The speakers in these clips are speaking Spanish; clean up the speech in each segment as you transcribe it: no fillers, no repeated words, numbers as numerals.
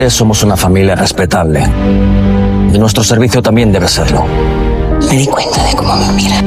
Somos una familia respetable. Y nuestro servicio también debe serlo. Me di cuenta de cómo me mira.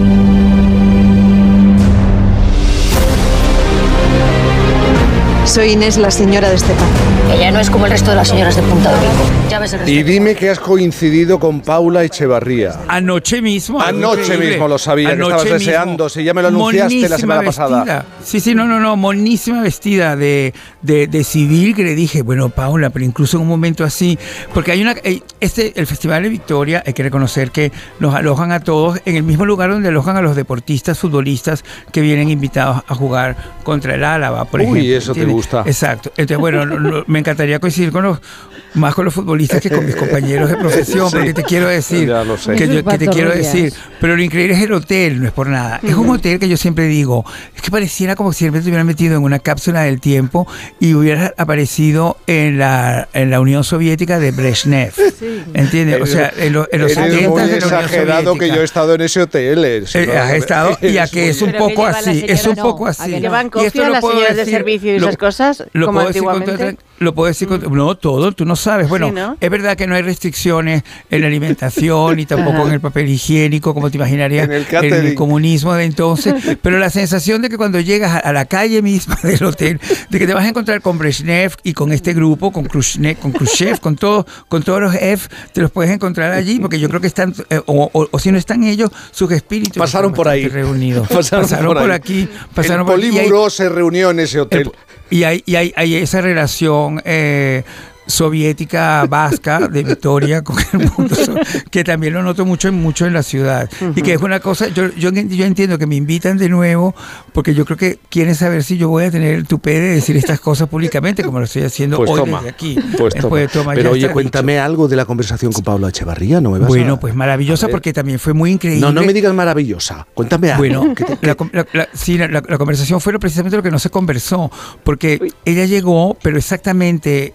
Soy Inés, la señora de Estepa. Ella no es como el resto de las señoras de Punta de Rico. Ya ves el resto. Y dime que has coincidido con Paula Echevarría. Anoche mismo. Anoche mismo lo sabía, que estabas deseando. Si ya me lo anunciaste la semana pasada. Sí, no, monísima vestida de civil, que le dije, bueno, Paula, pero incluso en un momento así, porque hay el Festival de Victoria, hay que reconocer que nos alojan a todos en el mismo lugar donde alojan a los deportistas, futbolistas que vienen invitados a jugar contra el Álava, por ejemplo. Uy, eso ¿entiendes? Te gusta. Exacto. Entonces, bueno, me encantaría coincidir más con los futbolistas que con mis compañeros de profesión, sí, porque te quiero decir, ya lo sé. que te quiero decir, pero lo increíble es el hotel, no es por nada. Es un hotel que yo siempre digo, es que pareciera como si siempre te hubieran metido en una cápsula del tiempo y hubieras aparecido en la Unión Soviética de Brezhnev. Sí. ¿Entiendes? O sea, en los 70 de la Unión exagerado que yo he estado en ese hotel. Has estado, y a que es un poco así, es un poco así. ¿Llevan copia las señoras de servicio y esas cosas, como antiguamente? Lo puedo decir no, todo, tú no sabes. Bueno, sí, ¿no? Es verdad que no hay restricciones en la alimentación ni tampoco en el papel higiénico, como te imaginarías en el comunismo de entonces, pero la sensación de que cuando llegas a la calle misma del hotel, de que te vas a encontrar con Brezhnev y con este grupo, con Khrushchev, con todos los F, te los puedes encontrar allí, porque yo creo que están, o si no están ellos, sus espíritus pasaron por ahí reunidos. Pasaron por aquí. El Políbulo se reunió en ese hotel. Y hay esa relación soviética vasca de Victoria con el mundo, que también lo noto mucho en la ciudad. Y que es una cosa, yo entiendo que me invitan de nuevo porque yo creo que quieren saber si yo voy a tener el tupé de decir estas cosas públicamente, como lo estoy haciendo hoy desde aquí. Pero oye, cuéntame algo de la conversación con Paula Echevarría, ¿no me vas a...? Pues maravillosa, porque también fue muy increíble. No me digas maravillosa, cuéntame algo. Bueno, la conversación fue precisamente lo que no se conversó, porque ella llegó, pero exactamente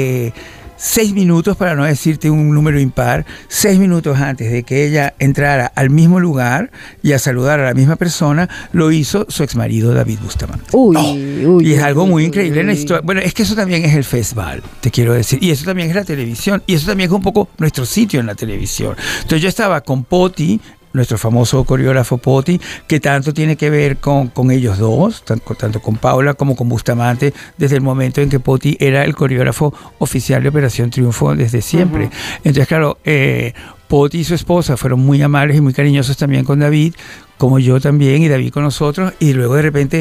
6 minutos, para no decirte un número impar, 6 minutos antes de que ella entrara al mismo lugar y a saludar a la misma persona, lo hizo su exmarido David Bustamante. Y es algo muy increíble en la historia. Bueno, es que eso también es el festival, te quiero decir, y eso también es la televisión, y eso también es un poco nuestro sitio en la televisión. Entonces yo estaba con Poti, nuestro famoso coreógrafo Poti, que tanto tiene que ver con ellos dos, tanto con Paula como con Bustamante, desde el momento en que Poti era el coreógrafo oficial de Operación Triunfo desde siempre. Uh-huh. Entonces, claro, Poti y su esposa fueron muy amables y muy cariñosos también con David, como yo también, y David con nosotros, y luego de repente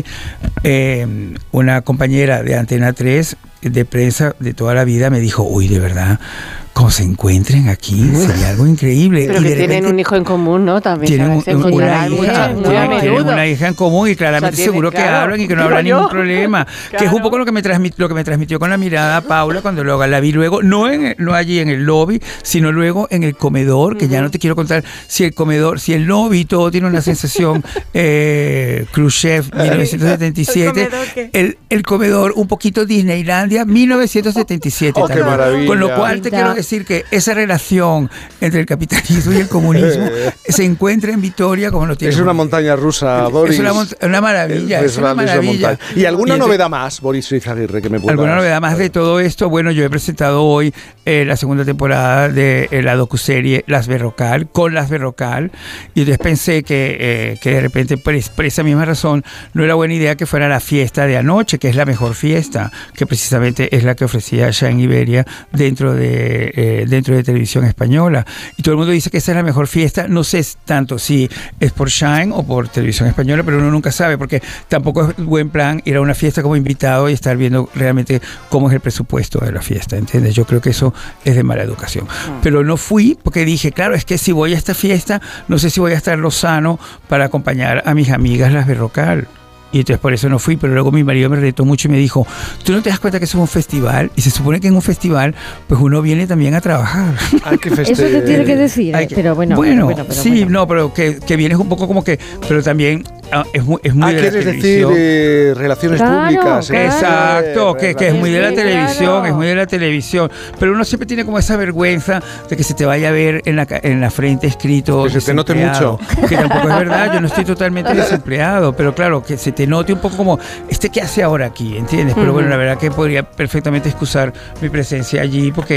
una compañera de Antena 3 de prensa de toda la vida me dijo, uy, de verdad, como se encuentren aquí, sería algo increíble. Pero que tienen un hijo en común, ¿no? También tienen una hija en común, y claramente seguro que hablan y que no habrá ningún problema. Claro. Que es un poco lo que me transmitió con la mirada Paula cuando la vi luego, no allí en el lobby, sino luego en el comedor, que ya no te quiero contar si el lobby todo tiene una sensación Khrushchev 1977, el comedor un poquito Disneylandia 1977 qué maravilla. Con lo cual te quiero decir que esa relación entre el capitalismo y el comunismo se encuentra en Victoria como no tiene. Es una montaña rusa, Boris. Es una maravilla. Es una maravilla. ¿Y alguna novedad más, Boris Izaguirre, que me puedas? ¿Alguna novedad más de todo esto? Bueno, yo he presentado hoy la segunda temporada de la docuserie Las Berrocal, con Las Berrocal, y entonces pensé que de repente, por esa misma razón, no era buena idea que fuera la fiesta de anoche, que es la mejor fiesta, que precisamente es la que ofrecía Shine Iberia dentro de Televisión Española, y todo el mundo dice que esa es la mejor fiesta. No sé tanto si es por Shine o por Televisión Española, pero uno nunca sabe, porque tampoco es buen plan ir a una fiesta como invitado y estar viendo realmente cómo es el presupuesto de la fiesta, ¿entiendes? Yo creo que eso es de mala educación. Pero no fui porque dije, claro, es que si voy a esta fiesta, no sé si voy a estar lozano para acompañar a mis amigas Las Berrocal. Y entonces por eso no fui, pero luego mi marido me retó mucho y me dijo, ¿tú no te das cuenta que eso es un festival? Y se supone que en un festival, pues uno viene también a trabajar. Eso te tiene que decir, pero bueno. Sí, no, pero que vienes un poco como que, pero también es muy de la ¿quieres televisión. decir relaciones públicas? Exacto, que es muy de la televisión, es muy de la televisión. Pero uno siempre tiene como esa vergüenza de que se te vaya a ver en la frente escrito que se te note mucho. Que tampoco es verdad, yo no estoy totalmente desempleado, pero claro, que se te note un poco como, ¿qué hace ahora aquí? ¿Entiendes? Pero bueno, la verdad que podría perfectamente excusar mi presencia allí porque